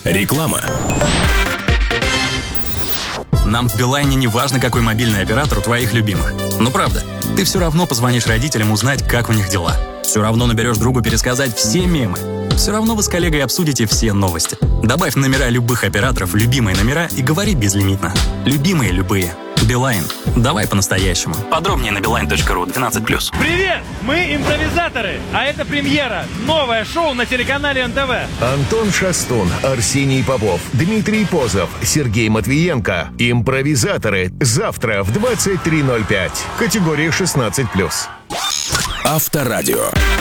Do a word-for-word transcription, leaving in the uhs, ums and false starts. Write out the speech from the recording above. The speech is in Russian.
Реклама. Нам в Билайне не важно, какой мобильный оператор у твоих любимых. Ну правда, ты все равно позвонишь родителям узнать, как у них дела. Все равно наберешь другу пересказать все мемы. Все равно вы с коллегой обсудите все новости. Добавь номера любых операторов в любимые номера и говори безлимитно. Любимые любые. Билайн. Давай по-настоящему. Подробнее на билайн точка ру двенадцать плюс. Привет! Мы импровизаторы, а это премьера. Новое шоу на телеканале эн тэ вэ. Антон Шастун, Арсений Попов, Дмитрий Позов, Сергей Матвиенко. Импровизаторы. Завтра в двадцать три ноль пять. Категория шестнадцать плюс. Авторадио.